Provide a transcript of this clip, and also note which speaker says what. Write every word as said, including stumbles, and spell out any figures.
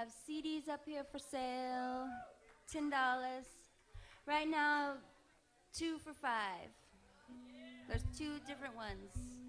Speaker 1: have C Ds up here for sale, ten dollars. Right now, two for five. There's two different ones.